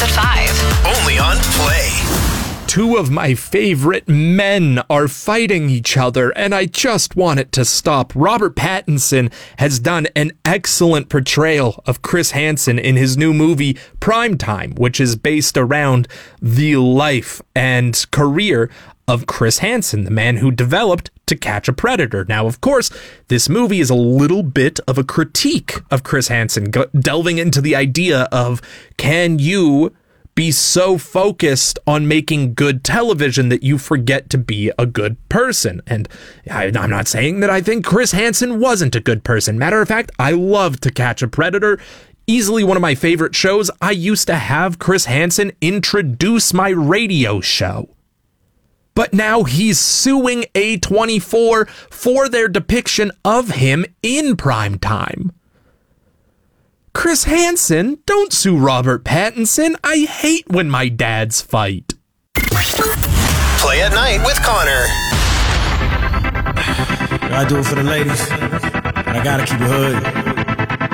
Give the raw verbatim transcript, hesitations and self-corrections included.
at five. Only on Play. Two of my favorite men are fighting each other, and I just want it to stop. Robert Pattinson has done an excellent portrayal of Chris Hansen in his new movie, Primetime, which is based around the life and career of Chris Hansen, the man who developed To Catch a Predator. Now, of course, this movie is a little bit of a critique of Chris Hansen, go- delving into the idea of, can you be so focused on making good television that you forget to be a good person? And I, I'm not saying that I think Chris Hansen wasn't a good person. Matter of fact, I love To Catch a Predator. Easily one of my favorite shows. I used to have Chris Hansen introduce my radio show. But now he's suing A twenty-four for their depiction of him in Primetime. Chris Hansen, don't sue Robert Pattinson. I hate when my dads fight. Play at Night with Connor. I do it for the ladies. I gotta keep it hood.